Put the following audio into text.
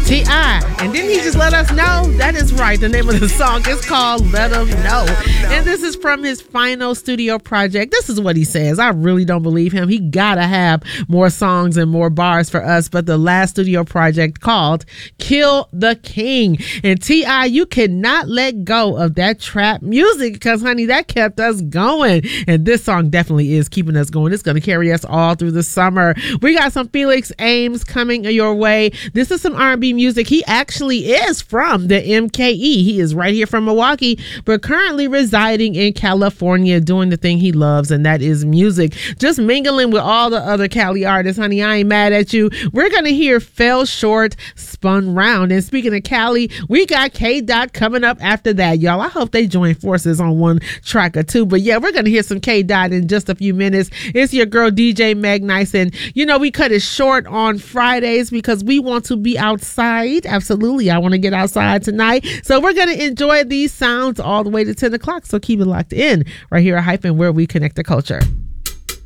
T.I. And didn't he just let us know? That is right. The name of the song is called Let 'Em Know. And this is from his final studio project. This is what he says. I really don't believe him. He gotta have more songs and more bars for us. But the last studio project called Kill the King. And T.I., you cannot let go of that trap music because, honey, that kept us going. And this song definitely is keeping us going. It's going to carry us all through the summer. We got some Felix Ames coming your way. This is some R&B music. He actually is from the MKE. He is right here from Milwaukee, but currently residing in California doing the thing he loves, and that is music. Just mingling with all the other Cali artists, honey. I ain't mad at you. We're going to hear Fell Short, Spun Round. And speaking of Cali, we got K-Dot coming up after that, y'all. I hope they join forces on one track or two. But yeah, we're going to hear some K-Dot in just a few minutes. It's your girl, DJ Meg Nice. And you know, we cut it short on Fridays because we want to be outside. Absolutely. I want to get outside tonight. So we're going to enjoy these sounds all the way to 10 o'clock. So keep it locked in right here at Hyphen, where we connect the culture.